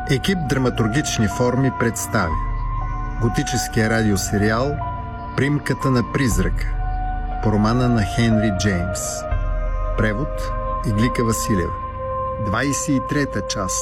Екип драматургични форми представя готическия радиосериал "Примката на призрака" по романа на Хенри Джеймс. Превод Иглика Василева. 23-та част.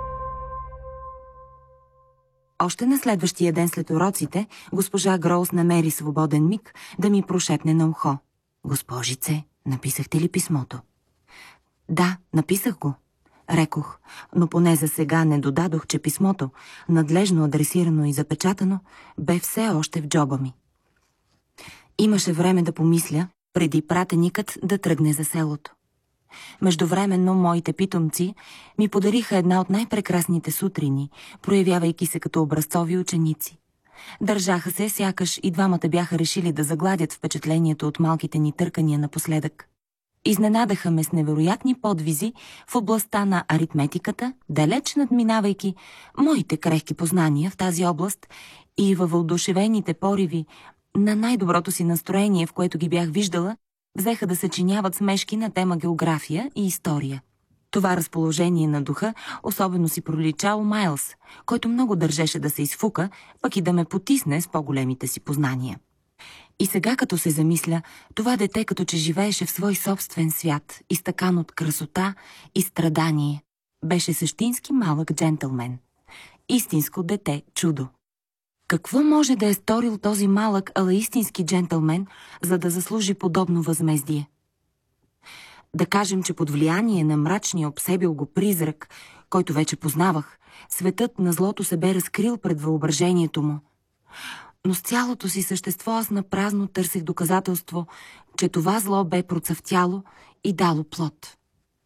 Още на следващия ден след уроците, госпожа Гроус намери свободен миг да ми прошепне на ухо: "Госпожице, написахте ли писмото?" "Да, написах го", рекох, но поне за сега не додадох, че писмото, надлежно адресирано и запечатано, бе все още в джоба ми. Имаше време да помисля, преди пратеникът да тръгне за селото. Междувременно моите питомци ми подариха една от най-прекрасните сутрини, проявявайки се като образцови ученици. Държаха се, сякаш и двамата бяха решили да загладят впечатлението от малките ни търкания напоследък. Изненадаха ме с невероятни подвизи в областта на аритметиката, далеч надминавайки моите крехки познания в тази област, и във въодушевените пориви на най-доброто си настроение, в което ги бях виждала, взеха да съчиняват смешки на тема география и история. Това разположение на духа особено си пролича у Майлс, който много държеше да се изфука, пък и да ме потисне с по-големите си познания. И сега, като се замисля, това дете като че живееше в свой собствен свят, изтъкан от красота и страдание. Беше същински малък джентълмен. Истинско дете, чудо. Какво може да е сторил този малък, ала истински джентълмен, за да заслужи подобно възмездие? Да кажем, че под влияние на мрачния обсебил го призрак, който вече познавах, светът на злото се бе разкрил пред въображението му. Но с цялото си същество аз напразно търсех доказателство, че това зло бе процъфтяло и дало плод.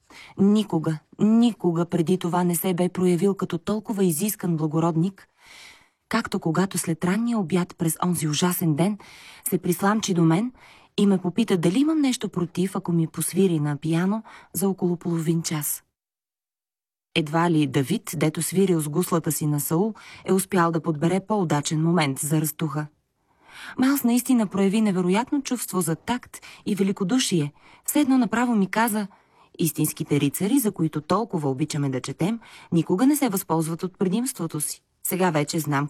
Никога преди това не се бе проявил като толкова изискан благородник, както когато след ранния обяд през онзи ужасен ден се присламчи до мен и ме попита дали имам нещо против, ако ми посвири на пиано за около половин час. Едва ли Давид, дето свирил с гуслата си на Саул, е успял да подбере по-удачен момент за разтуха. Майлс наистина прояви невероятно чувство за такт и великодушие. Все едно направо ми каза: "Истинските рицари, за които толкова обичаме да четем, никога не се възползват от предимството си. Сега вече знам